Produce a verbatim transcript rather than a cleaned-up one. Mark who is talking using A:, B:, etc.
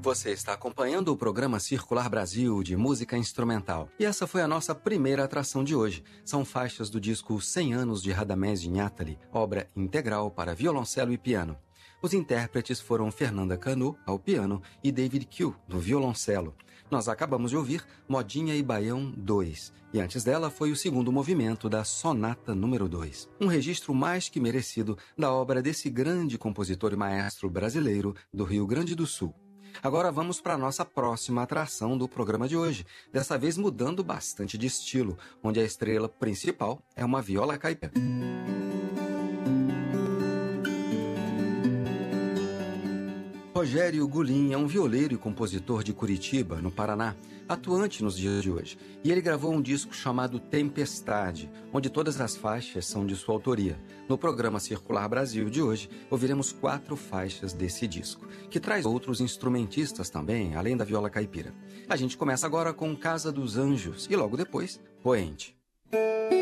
A: Você está acompanhando o programa Circular Brasil de música instrumental. E essa foi a nossa primeira atração de hoje. São faixas do disco cem anos de Radamés Inhatali, obra integral para violoncelo e piano. Os intérpretes foram Fernanda Canu, ao piano, e David Q, no violoncelo. Nós acabamos de ouvir Modinha e Baião dois, e antes dela foi o segundo movimento da Sonata número dois. Um registro mais que merecido da obra desse grande compositor e maestro brasileiro do Rio Grande do Sul. Agora vamos para a nossa próxima atração do programa de hoje, dessa vez mudando bastante de estilo, onde a estrela principal é uma viola caipira. Rogério Gulim é um violeiro e compositor de Curitiba, no Paraná, atuante nos dias de hoje. E ele gravou um disco chamado Tempestade, onde todas as faixas são de sua autoria. No programa Circular Brasil de hoje, ouviremos quatro faixas desse disco, que traz outros instrumentistas também, além da viola caipira. A gente começa agora com Casa dos Anjos e logo depois, Poente.